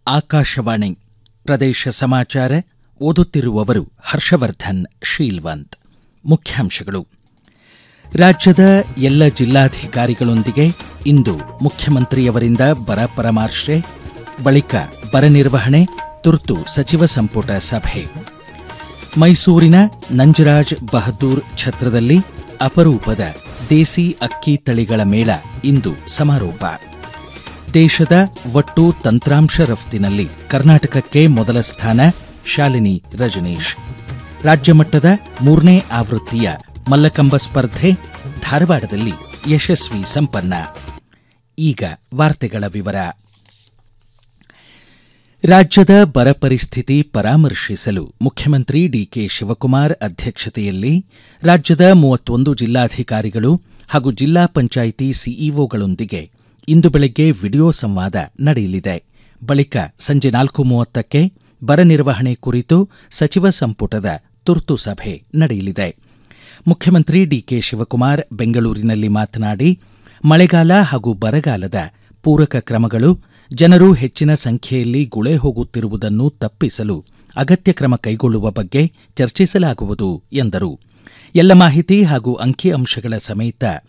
ಆಕಾಶವಾಣಿ ಪ್ರದೇಶ ಸಮಾಚಾರ ಓದುತ್ತಿರುವವರು ಹರ್ಷವರ್ಧನ್ ಶೀಲ್ವಂತ್. ಮುಖ್ಯಾಂಶಗಳು. ರಾಜ್ಯದ ಎಲ್ಲ ಜಿಲ್ಲಾಧಿಕಾರಿಗಳೊಂದಿಗೆ ಇಂದು ಮುಖ್ಯಮಂತ್ರಿಯವರಿಂದ ಬರ ಪರಾಮರ್ಶೆ, ಬಳಿಕ ಬರ ನಿರ್ವಹಣೆ ತುರ್ತು ಸಚಿವ ಸಂಪುಟ ಸಭೆ. ಮೈಸೂರಿನ ನಂಜರಾಜ್ ಬಹದ್ದೂರ್ ಛತ್ರದಲ್ಲಿ ಅಪರೂಪದ ದೇಸಿ ಅಕ್ಕಿ ತಳಿಗಳ ಮೇಳ ಇಂದು ಸಮಾರೋಪ. ದೇಶದ ಒಟ್ಟು ತಂತ್ರಾಂಶ ರಫ್ತಿನಲ್ಲಿ ಕರ್ನಾಟಕಕ್ಕೆ ಮೊದಲ ಸ್ಥಾನ. ಶಾಲಿನಿ ರಜನೀಶ್. ರಾಜ್ಯಮಟ್ಟದ 3ನೇ ಆವೃತ್ತಿಯ ಮಲ್ಲಕಂಬ ಸ್ಪರ್ಧೆ ಧಾರವಾಡದಲ್ಲಿ ಯಶಸ್ವಿ ಸಂಪನ್ನ. ಈಗ ವಾರ್ತೆಗಳ ವಿವರ. ರಾಜ್ಯದ ಬರ ಪರಿಸ್ಥಿತಿ ಪರಾಮರ್ಶಿಸಲು ಮುಖ್ಯಮಂತ್ರಿ ಡಿಕೆ ಶಿವಕುಮಾರ್ ಅಧ್ಯಕ್ಷತೆಯಲ್ಲಿ ರಾಜ್ಯದ 31 ಜಿಲ್ಲಾಧಿಕಾರಿಗಳು ಹಾಗೂ ಜಿಲ್ಲಾ ಪಂಚಾಯಿತಿ ಸಿಇಒಗಳೊಂದಿಗೆ ಇಂದು ಬೆಳಗ್ಗೆ ವಿಡಿಯೋ ಸಂವಾದ ನಡೆಯಲಿದೆ. ಬಳಿಕ ಸಂಜೆ 4:30ಕ್ಕೆ ಬರ ನಿರ್ವಹಣೆ ಕುರಿತು ಸಚಿವ ಸಂಪುಟದ ತುರ್ತು ಸಭೆ ನಡೆಯಲಿದೆ. ಮುಖ್ಯಮಂತ್ರಿ ಡಿಕೆ ಶಿವಕುಮಾರ್ ಬೆಂಗಳೂರಿನಲ್ಲಿ ಮಾತನಾಡಿ, ಮಳೆಗಾಲ ಹಾಗೂ ಬರಗಾಲದ ಪೂರಕ ಕ್ರಮಗಳು, ಜನರು ಹೆಚ್ಚಿನ ಸಂಖ್ಯೆಯಲ್ಲಿ ಗುಳೆ ಹೋಗುತ್ತಿರುವುದನ್ನು ತಪ್ಪಿಸಲು ಅಗತ್ಯ ಕ್ರಮ ಕೈಗೊಳ್ಳುವ ಬಗ್ಗೆ ಚರ್ಚಿಸಲಾಗುವುದು ಎಂದರು. ಎಲ್ಲ ಮಾಹಿತಿ ಹಾಗೂ ಅಂಕಿಅಂಶಗಳ ಸಮೇತ